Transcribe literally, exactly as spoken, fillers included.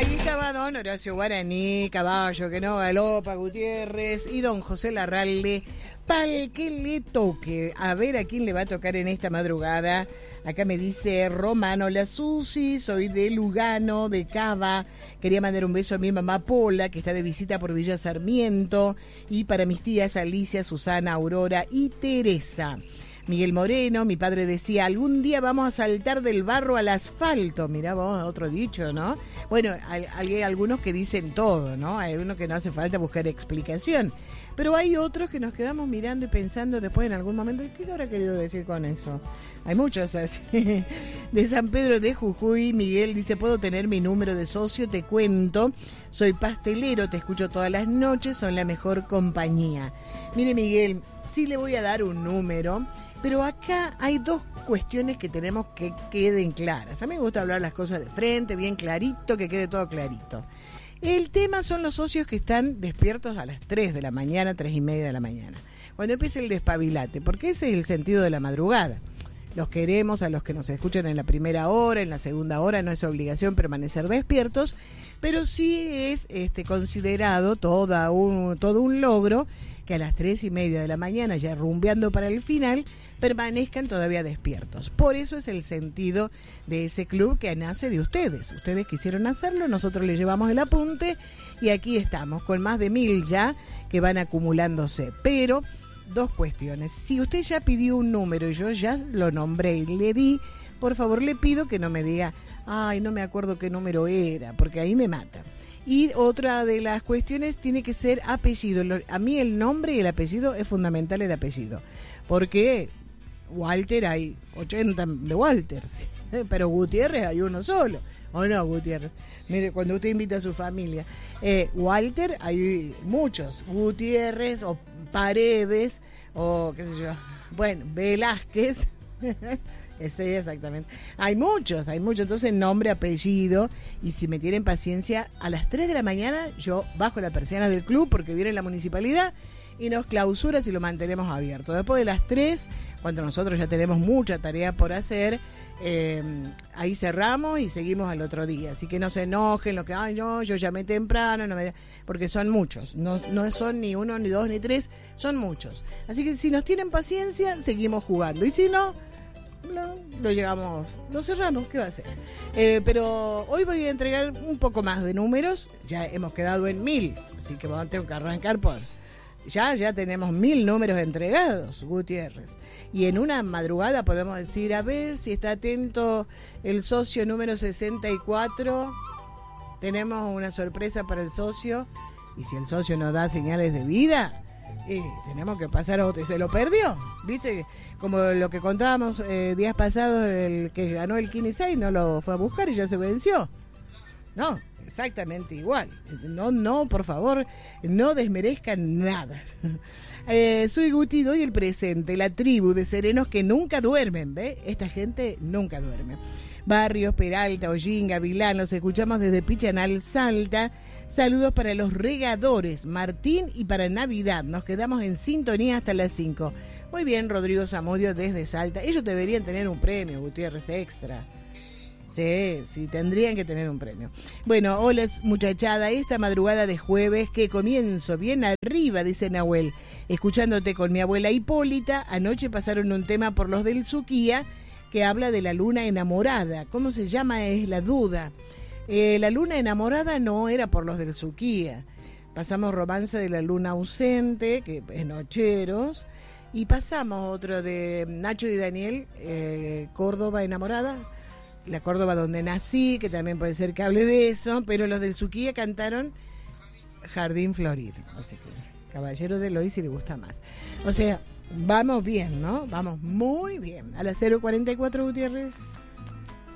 Ahí estaba don Horacio Guaraní, caballo que no galopa, Gutiérrez, y don José Larralde, pa'l que le toque. A ver a quién le va a tocar en esta madrugada. Acá me dice Romano, la Susi, soy de Lugano, de Cava. Quería mandar un beso a mi mamá Pola, que está de visita por Villa Sarmiento, y para mis tías Alicia, Susana, Aurora y Teresa. Miguel Moreno, mi padre decía, algún día vamos a saltar del barro al asfalto. Mirá vos, otro dicho, ¿no? Bueno, hay, hay algunos que dicen todo, ¿no? Hay unos que no hace falta buscar explicación. Pero hay otros que nos quedamos mirando y pensando después en algún momento, ¿qué habrá querido decir con eso? Hay muchos así. De San Pedro de Jujuy, Miguel dice, ¿puedo tener mi número de socio? Te cuento. Soy pastelero, te escucho todas las noches, son la mejor compañía. Mire, Miguel, sí le voy a dar un número, pero acá hay dos cuestiones que tenemos que queden claras. A mí me gusta hablar las cosas de frente, bien clarito, que quede todo clarito. El tema son los socios que están despiertos a las tres de la mañana, tres y media de la mañana. Cuando empieza el despabilate, porque ese es el sentido de la madrugada. Los queremos a los que nos escuchan en la primera hora, en la segunda hora, no es obligación permanecer despiertos, pero sí es este, considerado toda un, todo un logro que a las tres y media de la mañana, ya rumbeando para el final, permanezcan todavía despiertos. Por eso es el sentido de ese club que nace de ustedes. Ustedes quisieron hacerlo, nosotros les llevamos el apunte y aquí estamos, con más de mil ya que van acumulándose. Pero, dos cuestiones. Si usted ya pidió un número y yo ya lo nombré y le di, por favor le pido que no me diga, ay, no me acuerdo qué número era, porque ahí me mata. Y otra de las cuestiones tiene que ser apellido. A mí el nombre y el apellido es fundamental, el apellido. Porque Walter hay ochenta de Walters, pero Gutiérrez hay uno solo. ¿O no, Gutiérrez? Mire, cuando usted invita a su familia. Eh, Walter hay muchos. Gutiérrez o Paredes o qué sé yo. Bueno, Velázquez. Ese exactamente. Hay muchos, hay muchos. Entonces, nombre, apellido. Y si me tienen paciencia, a las tres de la mañana yo bajo la persiana del club porque viene la municipalidad y nos clausura si lo mantenemos abierto. Después de las tres, cuando nosotros ya tenemos mucha tarea por hacer, eh, ahí cerramos y seguimos al otro día. Así que no se enojen, lo que, ay, no, yo llamé temprano, no me... porque son muchos. No, no son ni uno, ni dos, ni tres, son muchos. Así que si nos tienen paciencia, seguimos jugando. Y si no... Lo, lo llegamos, lo cerramos, ¿qué va a hacer? Eh, pero hoy voy a entregar un poco más de números, ya hemos quedado en mil, así que vamos a tener que arrancar por... Ya, ya tenemos mil números entregados, Gutiérrez. Y en una madrugada podemos decir, a ver si está atento el socio número sesenta y cuatro, tenemos una sorpresa para el socio, y si el socio nos da señales de vida... Y tenemos que pasar a otro y se lo perdió, ¿viste? Como lo que contábamos eh, días pasados, el que ganó el Kini seis no lo fue a buscar y ya se venció. No, exactamente igual. No, no, por favor, no desmerezcan nada. Eh, soy Guti, doy el presente, la tribu de serenos que nunca duermen, ¿ve? Esta gente nunca duerme. Barrios, Peralta, Hollín, Gavilán, los escuchamos desde Pichanal, Salta. Saludos para los regadores, Martín, y para Navidad. Nos quedamos en sintonía hasta las cinco. Muy bien, Rodrigo Zamudio desde Salta. Ellos deberían tener un premio, Gutiérrez, extra. Sí, sí, tendrían que tener un premio. Bueno, hola muchachada, esta madrugada de jueves que comienzo bien arriba, dice Nahuel. Escuchándote con mi abuela Hipólita, anoche pasaron un tema por los del Suquía que habla de la luna enamorada. ¿Cómo se llama? Es la duda. Eh, la luna enamorada no era por los del Suquía. Pasamos Romance de la luna ausente, que es Nocheros, y pasamos otro de Nacho y Daniel, eh, Córdoba enamorada, la Córdoba donde nací, que también puede ser que hable de eso, pero los del Suquía cantaron Jardín Florido, así que Caballero de Eloy si le gusta más. O sea, vamos bien, ¿no? Vamos muy bien. A las cero cuarenta y cuatro, Gutiérrez.